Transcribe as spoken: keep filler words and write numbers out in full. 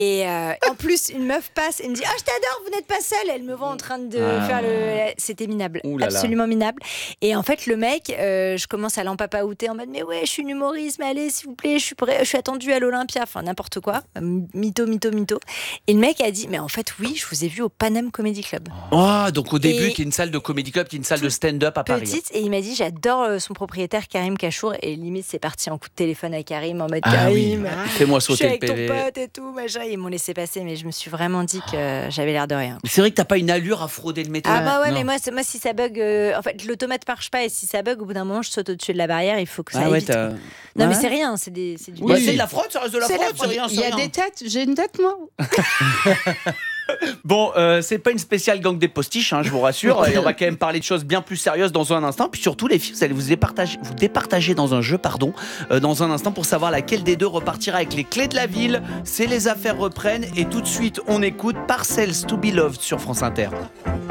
Et euh, en plus, une meuf passe et me dit « Ah, oh, je t'adore, vous n'êtes pas seule !» Elle me voit en train de ah. faire le... C'était minable, absolument minable. Et en fait, le mec, euh, je commence à l'empapaouter en mode « Mais ouais, je suis une humoriste, mais allez, s'il vous plaît, je suis, prêt, je suis attendue à l'Olympia. » Enfin, n'importe quoi. Mytho, mytho, mytho. Et le mec a dit « Mais en fait, oui, je vous ai vu au Paname Comedy Club. » Oh, donc au début, qui est une salle de comedy club, qui est une salle de stand-up à Paris. Petite, et il m'a dit « J'adore son propriétaire, Karim Kachour. » Et limite, c'est parti en coup de téléphone à Karim en mode ah, Karim, oui. ah. fais-moi sauter le P V. Je suis avec ton pote et tout, machin. Ils m'ont laissé passer, mais je me suis vraiment dit que j'avais l'air de rien. C'est vrai que t'as pas une allure à frauder le métro. Ah bah ouais, non. mais moi, moi, si ça bug, euh, en fait, l'automate marche pas, et si ça bug, au bout d'un moment, je saute au-dessus de la barrière, il faut que ça ah aille ouais, vite. t'as... Non, ouais. mais c'est rien, c'est, des, c'est du... Oui, bah, c'est de la fraude, ça reste de la c'est fraude, la c'est rien, c'est Il y a rien. des têtes, j'ai une tête, moi. Bon, euh, c'est pas une spéciale gang des postiches, hein, je vous rassure. Et on va quand même parler de choses bien plus sérieuses dans un instant. Puis surtout, les filles, vous allez vous départager, vous départager dans un jeu, pardon, euh, dans un instant pour savoir laquelle des deux repartira avec les clés de la ville. C'est Les Affaires reprennent. Et tout de suite, on écoute Parcels to be Loved sur France Inter.